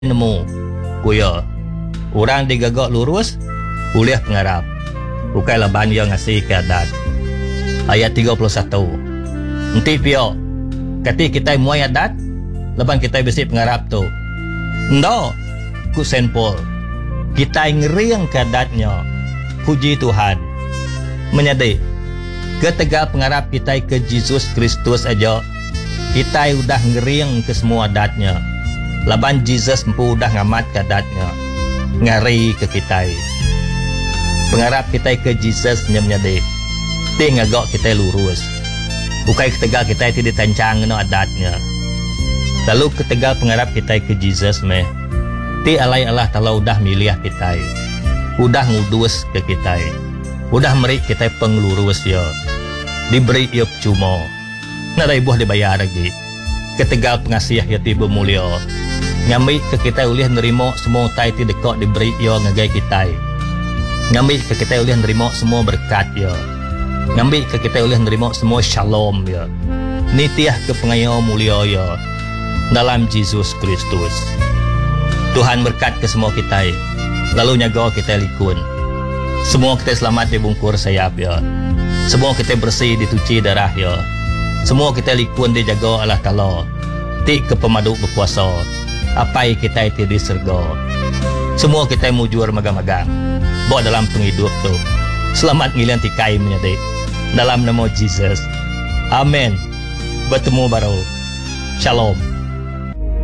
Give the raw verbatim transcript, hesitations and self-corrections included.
nemu kuya orang digagak lurus kuliah pengarap bukan laban yang ngasih keadaan. Ayat tiga puluh satu nanti pio kati kita muai adat laban kita besi pengarap tu ndo ku senpol kita ngeriang keadatnya puji Tuhan menyadari ketegal pengarap kita ke Yesus Kristus aja kita udah ngeriang ke semua adatnya laban Jesus empu udah ngamat keadatnya ngari ke kita pengarap kita ke Jesus menyadari ti ngagak kita lurus bukan ketegal kita tidak ditancang no adatnya lalu ketegal pengarap kita ke Jesus meh ti alai Allah taala udah milih kita udah ngudus ke kita udah meri kita penglurus ya diberi ia cuma nada ibuh dibayar lagi ketegal pengasih ya tiba mulia ngambil ke kita ulih nerima semua tai ti dekok diberi ia ngagai kita ngambil ke kita ulih nerima semua berkat ya ngambil ke kita ulih nerima semua shalom ya nitiah ke pengayo mulia ya dalam Yesus Kristus. Tuhan berkat ke semua kita lalu nyaga kita likun semua kita selamat dibungkur sayap ya semua kita bersih dituci darah ya semua kita likun dijaga Allah Ta'ala ti ke pemadu berkuasa apa yang kita itu di surga semua kita mujur magang-magang bawa dalam penghidup tu selamat ngilian tikai menyadari dalam nama Jesus amin bertemu baru shalom.